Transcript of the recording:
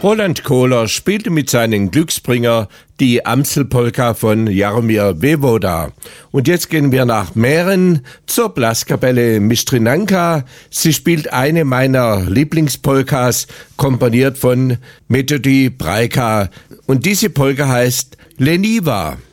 Roland Kohler spielte mit seinen Glücksbringer die Amsel-Polka von Jaromir Wewoda. Und jetzt gehen wir nach Mähren zur Blaskapelle Mistrinanka. Sie spielt eine meiner Lieblingspolkas, komponiert von Metodi Brajka. Und diese Polka heißt Leniwa.